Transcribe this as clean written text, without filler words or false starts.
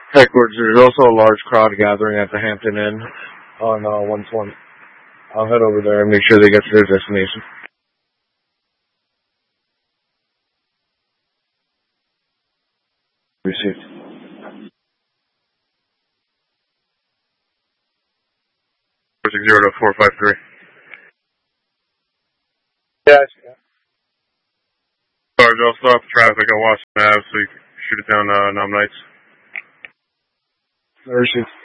Headquarters, there's also a large crowd gathering at the Hampton Inn on 120. I'll head over there and make sure they get to their destination. Received. 460 to 453. Yeah. Sarge, I'll stop traffic on Washington Ave so you can shoot it down Nom Nights. Received.